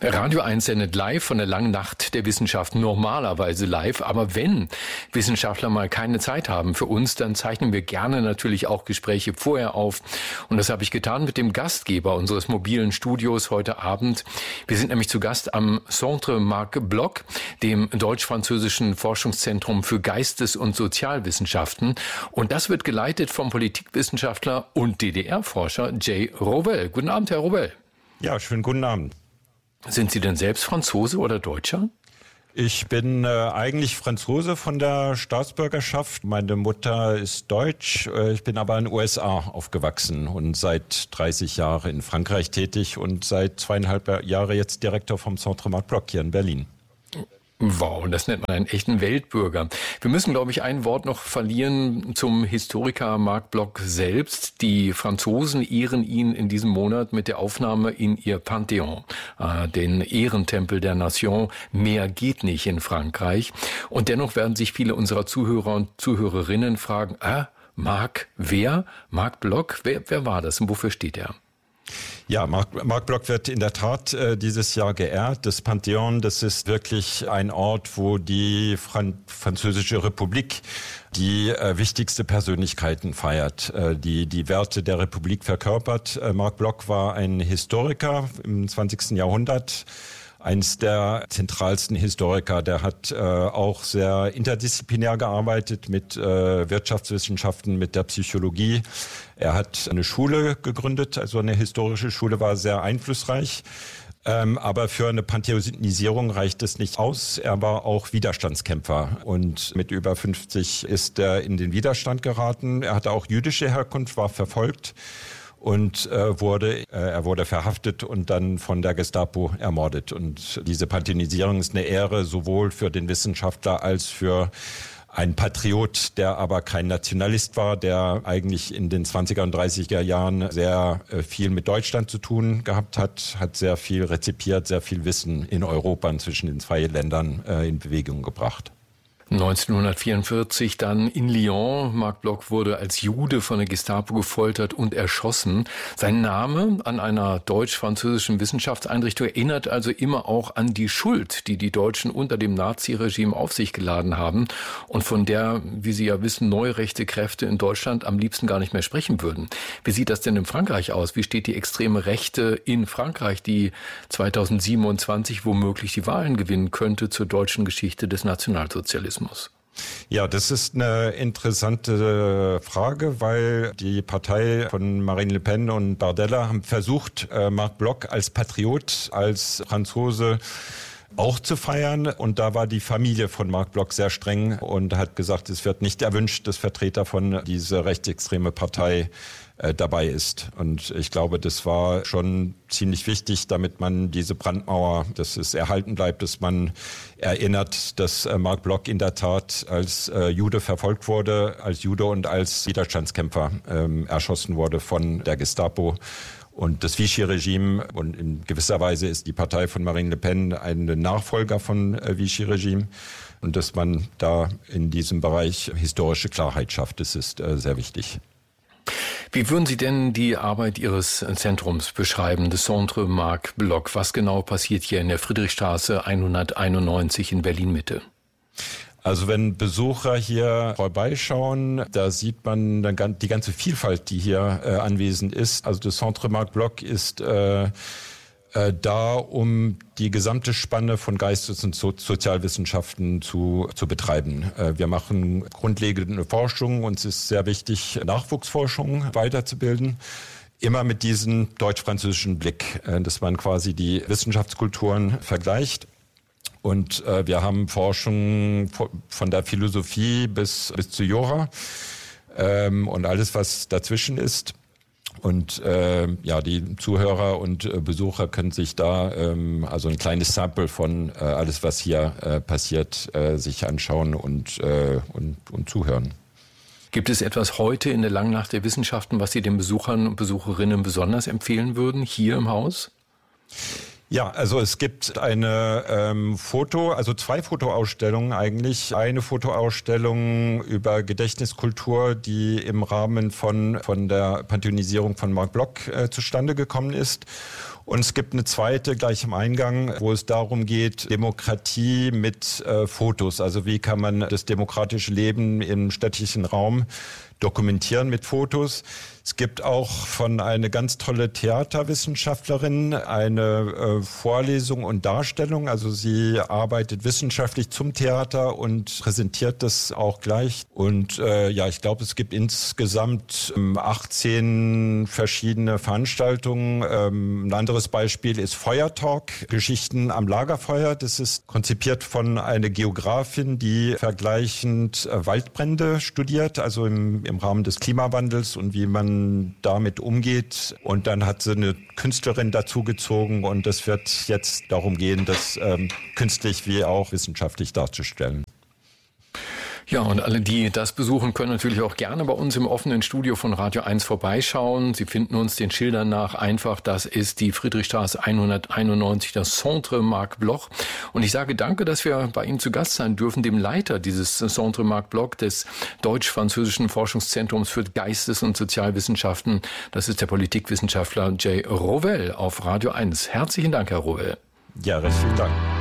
Radio 1 sendet live von der langen Nacht der Wissenschaft, normalerweise live. Aber wenn Wissenschaftler mal keine Zeit haben für uns, dann zeichnen wir gerne natürlich auch Gespräche vorher auf. Und das habe ich getan mit dem Gastgeber unseres mobilen Studios heute Abend. Wir sind nämlich zu Gast am Centre Marc Bloch, dem deutsch-französischen Forschungszentrum für Geistes- und Sozialwissenschaften. Und das wird geleitet vom Politikwissenschaftler und DDR-Forscher Jay Rovell. Guten Abend, Herr Rovell. Ja, schönen guten Abend. Sind Sie denn selbst Franzose oder Deutscher? Ich bin eigentlich Franzose von der Staatsbürgerschaft. Meine Mutter ist deutsch. Ich bin aber in den USA aufgewachsen und seit 30 Jahren in Frankreich tätig und seit 2,5 Jahren jetzt Direktor vom Centre Marc Bloch hier in Berlin. Wow, das nennt man einen echten Weltbürger. Wir müssen, glaube ich, ein Wort noch verlieren zum Historiker Marc Bloch selbst. Die Franzosen ehren ihn in diesem Monat mit der Aufnahme in ihr Panthéon, den Ehrentempel der Nation. Mehr geht nicht in Frankreich. Und dennoch werden sich viele unserer Zuhörer und Zuhörerinnen fragen, Marc, wer? Marc Bloch? Wer war das und wofür steht er? Ja, Marc Bloch wird in der Tat dieses Jahr geehrt. Das Panthéon, das ist wirklich ein Ort, wo die Französische Republik die wichtigste Persönlichkeiten feiert, die Werte der Republik verkörpert. Marc Bloch war ein Historiker im 20. Jahrhundert. Eins der zentralsten Historiker, der hat auch sehr interdisziplinär gearbeitet mit Wirtschaftswissenschaften, mit der Psychologie. Er hat eine Schule gegründet, also eine historische Schule, war sehr einflussreich. Aber für eine Pantheonisierung reicht es nicht aus. Er war auch Widerstandskämpfer und mit über 50 ist er in den Widerstand geraten. Er hatte auch jüdische Herkunft, war verfolgt. Und er wurde verhaftet und dann von der Gestapo ermordet. Und diese Pantheonisierung ist eine Ehre sowohl für den Wissenschaftler als für einen Patriot, der aber kein Nationalist war, der eigentlich in den 20er und 30er Jahren sehr viel mit Deutschland zu tun gehabt hat sehr viel rezipiert, sehr viel Wissen in Europa zwischen den zwei Ländern in Bewegung gebracht. 1944 dann in Lyon. Marc Bloch wurde als Jude von der Gestapo gefoltert und erschossen. Sein Name an einer deutsch-französischen Wissenschaftseinrichtung erinnert also immer auch an die Schuld, die die Deutschen unter dem Naziregime auf sich geladen haben und von der, wie Sie ja wissen, neurechte Kräfte in Deutschland am liebsten gar nicht mehr sprechen würden. Wie sieht das denn in Frankreich aus? Wie steht die extreme Rechte in Frankreich, die 2027 womöglich die Wahlen gewinnen könnte zur deutschen Geschichte des Nationalsozialismus? Ja, das ist eine interessante Frage, weil die Partei von Marine Le Pen und Bardella haben versucht, Marc Bloch als Patriot, als Franzose auch zu feiern. Und da war die Familie von Marc Bloch sehr streng und hat gesagt, es wird nicht erwünscht, dass Vertreter von dieser rechtsextreme Partei dabei ist. Und ich glaube, das war schon ziemlich wichtig, damit man diese Brandmauer, dass es erhalten bleibt, dass man erinnert, dass Marc Bloch in der Tat als Jude verfolgt wurde, als Jude und als Widerstandskämpfer erschossen wurde von der Gestapo. Und das Vichy-Regime, und in gewisser Weise ist die Partei von Marine Le Pen ein Nachfolger von Vichy-Regime. Und dass man da in diesem Bereich historische Klarheit schafft, das ist sehr wichtig. Wie würden Sie denn die Arbeit Ihres Zentrums beschreiben, des Centre Marc Bloch? Was genau passiert hier in der Friedrichstraße 191 in Berlin-Mitte? Also wenn Besucher hier vorbeischauen, da sieht man dann die ganze Vielfalt, die hier anwesend ist. Also das Centre Marc Bloch ist da, um die gesamte Spanne von Geistes- und Sozialwissenschaften zu betreiben. Wir machen grundlegende Forschung. Uns ist sehr wichtig, Nachwuchsforschung weiterzubilden. Immer mit diesem deutsch-französischen Blick, dass man quasi die Wissenschaftskulturen vergleicht. Und wir haben Forschung von der Philosophie bis zu Jura und alles, was dazwischen ist. Und die Zuhörer und Besucher können sich da also ein kleines Sample von alles, was hier passiert, sich anschauen und zuhören. Gibt es etwas heute in der langen Nacht der Wissenschaften, was Sie den Besuchern und Besucherinnen besonders empfehlen würden, hier im Haus? Ja, also es gibt zwei Fotoausstellungen eigentlich. Eine Fotoausstellung über Gedächtniskultur, die im Rahmen von der Pantheonisierung von Marc Bloch zustande gekommen ist. Und es gibt eine zweite gleich am Eingang, wo es darum geht, Demokratie mit Fotos. Also wie kann man das demokratische Leben im städtischen Raum dokumentieren mit Fotos. Es gibt auch von einer ganz tolle Theaterwissenschaftlerin eine Vorlesung und Darstellung. Also sie arbeitet wissenschaftlich zum Theater und präsentiert das auch gleich. Und ich glaube, es gibt insgesamt 18 verschiedene Veranstaltungen. Ein anderes Beispiel ist Feuertalk, Geschichten am Lagerfeuer. Das ist konzipiert von einer Geografin, die vergleichend Waldbrände studiert, also im Rahmen des Klimawandels und wie man damit umgeht. Und dann hat sie eine Künstlerin dazugezogen und es wird jetzt darum gehen, das künstlich wie auch wissenschaftlich darzustellen. Ja, und alle, die das besuchen, können natürlich auch gerne bei uns im offenen Studio von Radio 1 vorbeischauen. Sie finden uns den Schildern nach einfach. Das ist die Friedrichstraße 191, das Centre Marc Bloch. Und ich sage danke, dass wir bei Ihnen zu Gast sein dürfen, dem Leiter dieses Centre Marc Bloch, des Deutsch-Französischen Forschungszentrums für Geistes- und Sozialwissenschaften. Das ist der Politikwissenschaftler Jay Rovell auf Radio 1. Herzlichen Dank, Herr Rovell. Ja, recht vielen Dank.